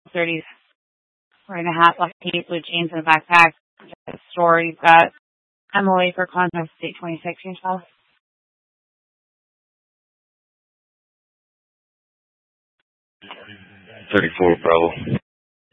30s, wearing a hat, black tee, blue jeans, and a backpack. The store, you've got Emily for contact state 26 yourself. 34 Bravo.